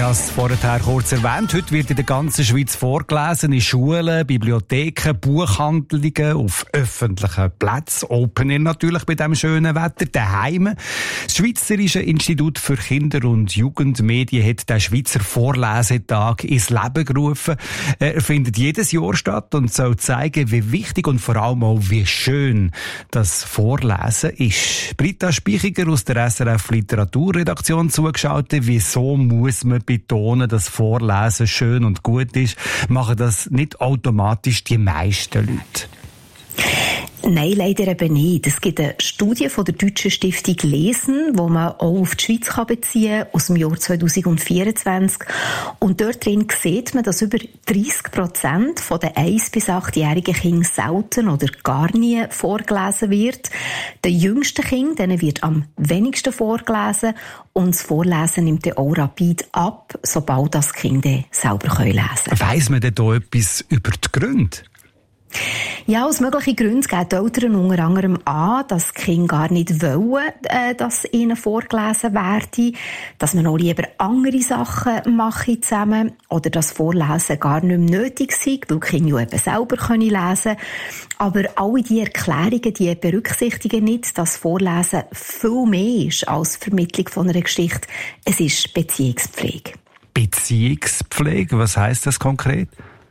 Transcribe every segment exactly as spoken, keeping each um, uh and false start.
Ich habe es vorher kurz erwähnt. Heute wird in der ganzen Schweiz vorgelesen, in Schulen, Bibliotheken, Buchhandlungen, auf öffentlichen Plätzen, Open Air natürlich bei diesem schönen Wetter, daheim. Das Schweizerische Institut für Kinder- und Jugendmedien hat den Schweizer Vorlesetag ins Leben gerufen. Er findet jedes Jahr statt und soll zeigen, wie wichtig und vor allem auch wie schön das Vorlesen ist. Britta Speichiger aus der S R F Literaturredaktion zugeschaltet. Wieso muss man betonen, dass Vorlesen schön und gut ist? Machen das nicht automatisch die meisten Leute? Nein, leider eben nicht. Es gibt eine Studie von der Deutschen Stiftung Lesen, die man auch auf die Schweiz beziehen kann, aus dem Jahr zwanzig vierundzwanzig. Und dort drin sieht man, dass über dreissig Prozent von den eins- bis achtjährigen Kindern selten oder gar nie vorgelesen wird. Den jüngsten Kindern, denen wird am wenigsten vorgelesen. Und das Vorlesen nimmt dann auch rapid ab, sobald das Kind selber lesen kann. Weiss man denn da etwas über die Gründe? Ja, aus möglichen Gründen geben die Eltern unter anderem an, dass die Kinder gar nicht wollen, äh, dass ihnen vorgelesen werde, dass man auch lieber andere Sachen machen zusammen oder dass Vorlesen gar nicht mehr nötig sei, weil die Kinder ja eben selber können lesen. Aber alle diese Erklärungen, die berücksichtigen nicht, dass Vorlesen viel mehr ist als die Vermittlung von einer Geschichte. Es ist Beziehungspflege. Beziehungspflege? Was heisst das konkret?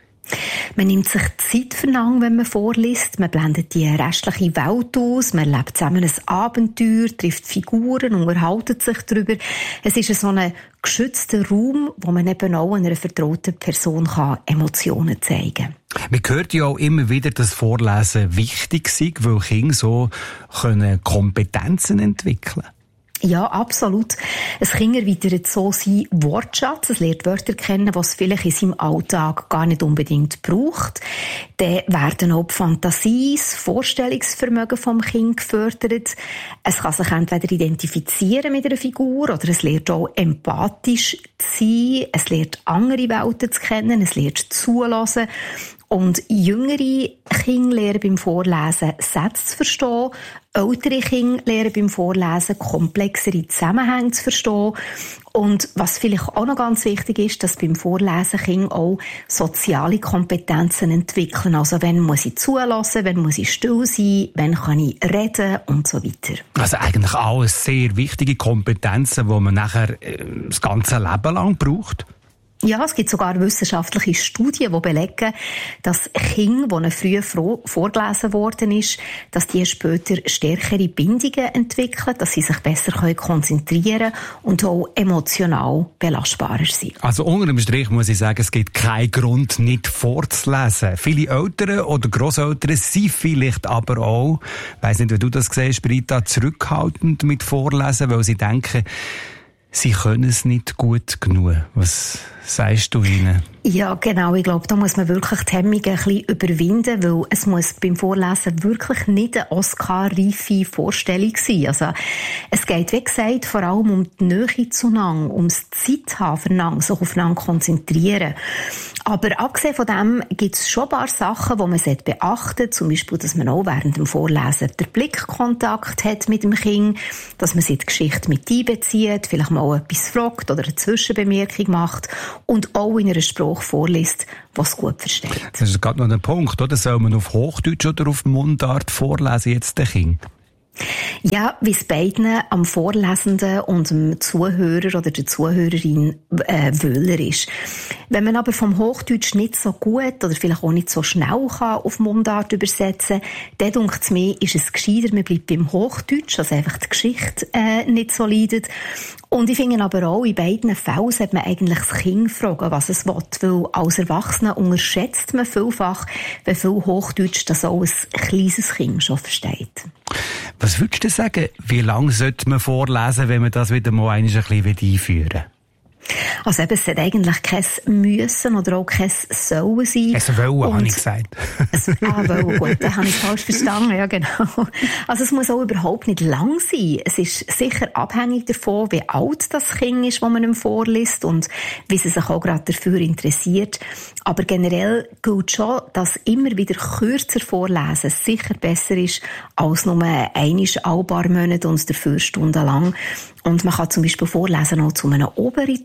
Man nimmt sich Zeit für lang, wenn man vorliest. Man blendet die restliche Welt aus. Man erlebt zusammen ein Abenteuer, trifft Figuren, unterhaltet sich darüber. Es ist so ein geschützter Raum, wo man eben auch einer vertrauten Person kann Emotionen zeigen kann. Man hört ja auch immer wieder, dass Vorlesen wichtig ist, weil Kinder so können Kompetenzen entwickeln können. Ja, absolut. Ein Kind erweitert so seinen Wortschatz. Es lernt Wörter kennen, die es vielleicht in seinem Alltag gar nicht unbedingt braucht. Dann werden auch die Fantasie, das Vorstellungsvermögen vom Kind gefördert. Es kann sich entweder identifizieren mit einer Figur oder es lernt auch empathisch zu sein. Es lernt andere Welten zu kennen. Es lernt zulassen. Und jüngere Kinder lernen beim Vorlesen Sätze zu verstehen. Ältere Kinder lernen beim Vorlesen komplexere Zusammenhänge zu verstehen. Und was vielleicht auch noch ganz wichtig ist, dass beim Vorlesen Kinder auch soziale Kompetenzen entwickeln. Also, wenn muss ich zulassen, wenn muss ich still sein, wenn kann ich reden und so weiter. Also eigentlich alles sehr wichtige Kompetenzen, die man nachher äh, das ganze Leben lang braucht. Ja, es gibt sogar wissenschaftliche Studien, die belegen, dass Kinder, denen früher vorgelesen worden ist, dass die später stärkere Bindungen entwickeln, dass sie sich besser konzentrieren können und auch emotional belastbarer sind. Also unter dem Strich muss ich sagen, es gibt keinen Grund, nicht vorzulesen. Viele Eltern oder Grosseltern sind vielleicht aber auch, ich weiss nicht, wie du das siehst, Britta, zurückhaltend mit Vorlesen, weil sie denken, sie können es nicht gut genug. Was sagst du ihnen? Ja, genau. Ich glaube, da muss man wirklich die Hemmungen ein bisschen überwinden, weil es muss beim Vorlesen wirklich nicht eine Oscar-reife Vorstellung sein. Also, es geht, wie gesagt, vor allem um die Nähe zueinander, um das Zeit haben füreinander, sich aufeinander konzentrieren. Aber abgesehen von dem gibt es schon ein paar Sachen, die man beachten sollte. Zum Beispiel, dass man auch während dem Vorlesen den Blickkontakt hat mit dem Kind, dass man sich die Geschichte mit einbezieht, vielleicht mal etwas fragt oder eine Zwischenbemerkung macht und auch in einer Sprache vorliest, was es gut versteht. Das ist gerade noch ein Punkt, oder? Soll man auf Hochdeutsch oder auf Mundart vorlesen jetzt den Kind? Ja, wie es beiden am Vorlesenden und dem Zuhörer oder der Zuhörerin äh, wöhler ist. Wenn man aber vom Hochdeutsch nicht so gut oder vielleicht auch nicht so schnell kann auf Mundart übersetzen kann, dann denkt es mir, ist es gescheiter, man bleibt beim Hochdeutsch, also einfach die Geschichte äh, nicht so leidet. Und ich finde aber auch, in beiden Fällen sollte man eigentlich das Kind fragen, was es will, weil als Erwachsener unterschätzt man vielfach, wie viel Hochdeutsch das auch ein kleines Kind schon versteht. Was würdest du sagen, wie lange sollte man vorlesen, wenn man das wieder mal ein bisschen einführen will? Also eben, es sollte eigentlich kein Müssen oder auch kein Sollen sein. Es wollen, habe ich gesagt. Es, ah, wollen, gut, dann habe ich es falsch verstanden, ja genau. Also es muss auch überhaupt nicht lang sein. Es ist sicher abhängig davon, wie alt das Kind ist, das man ihm vorliest und wie sie sich auch gerade dafür interessiert. Aber generell gilt schon, dass immer wieder kürzer vorlesen sicher besser ist, als nur einmal alle paar Monate und dafür stundenlang. Und man kann zum Beispiel Vorlesen auch zu einem Oberritual machen.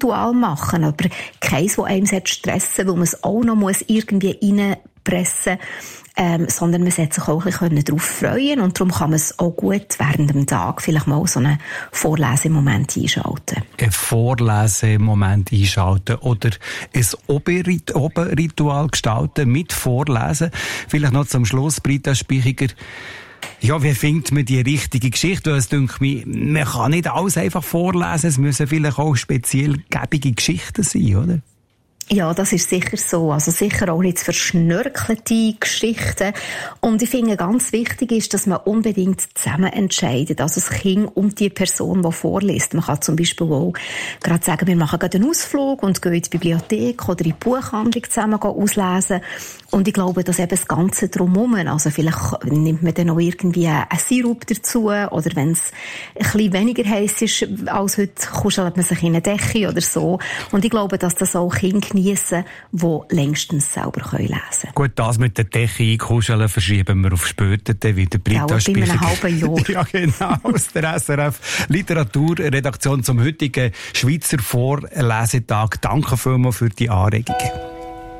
machen, aber keins, das einem stressen, weil man es auch noch muss irgendwie reinpressen ähm, sondern man sollte sich auch ein bisschen darauf freuen und darum kann man es auch gut während dem Tag vielleicht mal so einen Vorlesemoment einschalten. Ein Vorlesemoment einschalten oder ein Oberritual gestalten mit Vorlesen. Vielleicht noch zum Schluss, Britta Spichiger. Ja, wie findet man die richtige Geschichte? Es denkt mir, man kann nicht alles einfach vorlesen, es müssen vielleicht auch speziell gebige Geschichten sein, oder? Ja, das ist sicher so. Also sicher auch nicht verschnörkelte Geschichten. Und ich finde, ganz wichtig ist, dass man unbedingt zusammen entscheidet. Also das Kind und die Person, die vorliest. Man kann zum Beispiel auch gerade sagen, wir machen gerade einen Ausflug und gehen in die Bibliothek oder in die Buchhandlung zusammen auslesen. Und ich glaube, dass eben das Ganze drumherum, also vielleicht nimmt man dann auch irgendwie einen Sirup dazu oder wenn es ein bisschen weniger heiß ist als heute, kuschelt man sich in eine Decke oder so. Und ich glaube, dass das auch Kinder geniessen, die längstens selber lesen können. Gut, das mit der Decke einkuscheln verschieben wir auf später, dann wieder Britta Spichiger. Ja, in einem halben Jahr. Ja, genau, aus der S R F Literaturredaktion zum heutigen Schweizer Vorlesetag. Danke vielmals für die Anregungen.